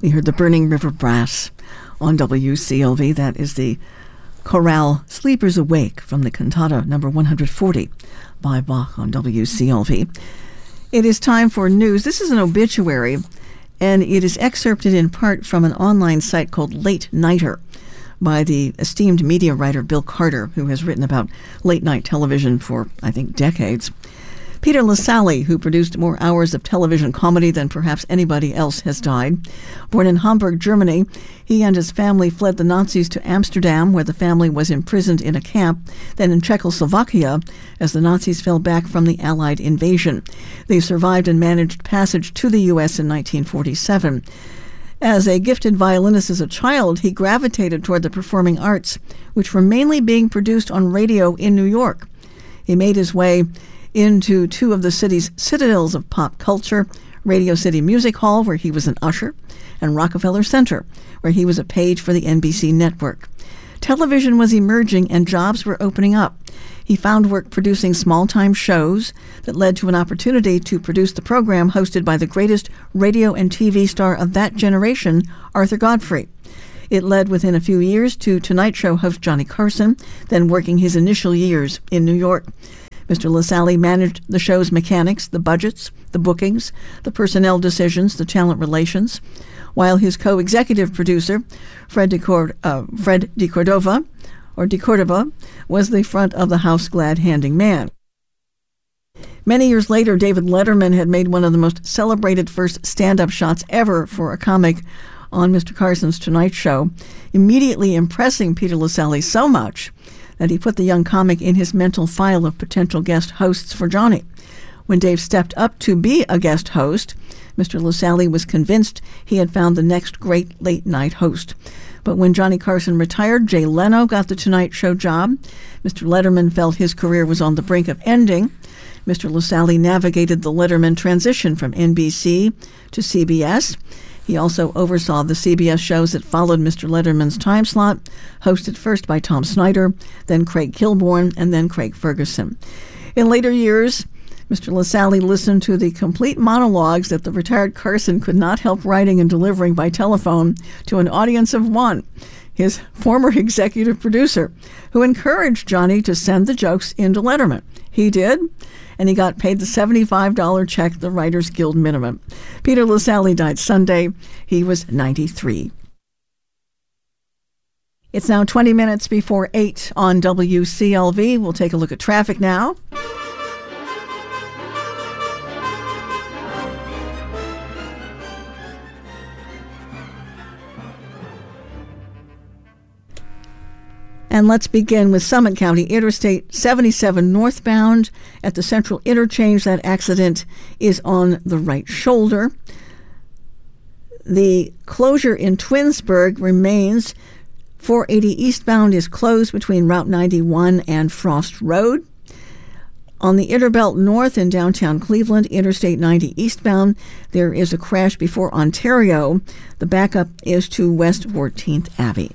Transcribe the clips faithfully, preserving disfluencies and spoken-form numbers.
We heard the Burning River Brass on W C L V. That is the chorale Sleepers Awake from the cantata number one hundred forty by Bach on W C L V. It is time for news. This is an obituary, and it is excerpted in part from an online site called Late Nighter by the esteemed media writer Bill Carter, who has written about late-night television for, I think, decades. Peter Lassally, who produced more hours of television comedy than perhaps anybody else, has died. Born in Hamburg, Germany, he and his family fled the Nazis to Amsterdam, where the family was imprisoned in a camp, then in Czechoslovakia, as the Nazis fell back from the Allied invasion. They survived and managed passage to the U S in nineteen forty-seven. As a gifted violinist as a child, he gravitated toward the performing arts, which were mainly being produced on radio in New York. He made his way into two of the city's citadels of pop culture, Radio City Music Hall, where he was an usher, and Rockefeller Center, where he was a page for the N B C network. Television was emerging and jobs were opening up. He found work producing small-time shows that led to an opportunity to produce the program hosted by the greatest radio and T V star of that generation, Arthur Godfrey. It led within a few years to Tonight Show host Johnny Carson, then working his initial years in New York. Mister Lassally managed the show's mechanics, the budgets, the bookings, the personnel decisions, the talent relations, while his co-executive producer, Fred de, Cord- uh, Fred de Cordova, or de Cordova, was the front of the house glad-handing man. Many years later, David Letterman had made one of the most celebrated first stand-up shots ever for a comic on Mister Carson's Tonight Show, immediately impressing Peter Lassally so much that he put the young comic in his mental file of potential guest hosts for Johnny. When Dave stepped up to be a guest host, Mister Lassally was convinced he had found the next great late-night host. But when Johnny Carson retired, Jay Leno got the Tonight Show job. Mister Letterman felt his career was on the brink of ending. Mister Lassally navigated the Letterman transition from N B C to C B S. He also oversaw the C B S shows that followed Mister Letterman's time slot, hosted first by Tom Snyder, then Craig Kilborn, and then Craig Ferguson. In later years, Mister Lassally listened to the complete monologues that the retired Carson could not help writing and delivering by telephone to an audience of one, his former executive producer, who encouraged Johnny to send the jokes into Letterman. He did, and he got paid the seventy-five dollars check, the Writers Guild minimum. Peter Lassally died Sunday. He was ninety-three. It's now twenty minutes before eight on W C L V. We'll take a look at traffic now. And let's begin with Summit County Interstate seventy-seven northbound at the Central Interchange. That accident is on the right shoulder. The closure in Twinsburg remains. four eighty eastbound is closed between Route ninety-one and Frost Road. On the Interbelt North in downtown Cleveland, Interstate ninety eastbound, there is a crash before Ontario. The backup is to West fourteenth Avenue.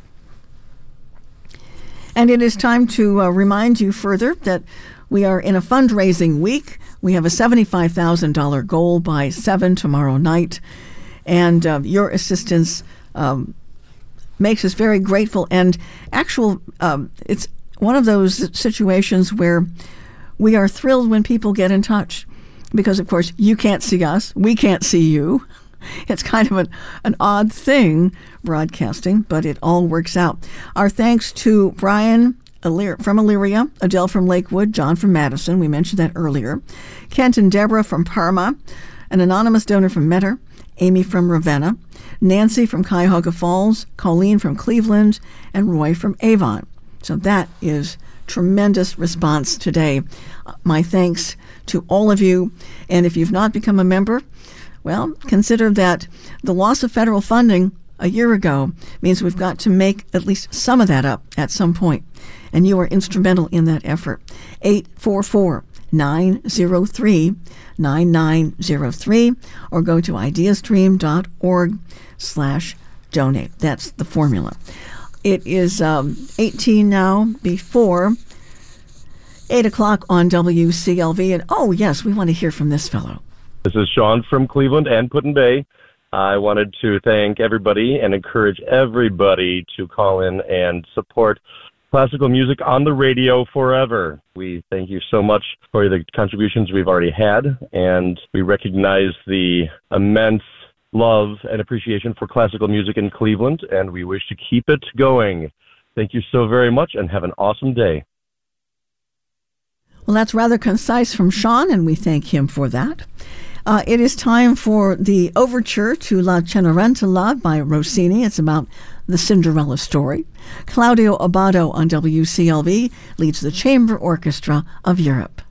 And it is time to uh, remind you further that we are in a fundraising week. We have a seventy-five thousand dollars goal by seven tomorrow night. And uh, your assistance um, makes us very grateful. And actual, um, it's one of those situations where we are thrilled when people get in touch. Because, of course, you can't see us. We can't see you. It's kind of an, an odd thing, broadcasting, but it all works out. Our thanks to Brian Illyr- from Elyria, Adele from Lakewood, John from Madison, we mentioned that earlier, Kent and Deborah from Parma, an anonymous donor from Metter, Amy from Ravenna, Nancy from Cuyahoga Falls, Colleen from Cleveland, and Roy from Avon. So that is tremendous response today. My thanks to all of you. And if you've not become a member, well, consider that the loss of federal funding a year ago means we've got to make at least some of that up at some point. And you are instrumental in that effort. eight four four, nine zero three, nine nine zero three or go to ideastream.org slash donate. That's the formula. It is um, eighteen now before eight o'clock on W C L V. And oh, yes, we want to hear from this fellow. This is Sean from Cleveland and Put-in-Bay. I wanted to thank everybody and encourage everybody to call in and support classical music on the radio forever. We thank you so much for the contributions we've already had, and we recognize the immense love and appreciation for classical music in Cleveland, and we wish to keep it going. Thank you so very much, and have an awesome day. Well, that's rather concise from Sean, and we thank him for that. Uh, it is time for the overture to La Cenerentola by Rossini. It's about the Cinderella story. Claudio Abbado on W C L V leads the Chamber Orchestra of Europe.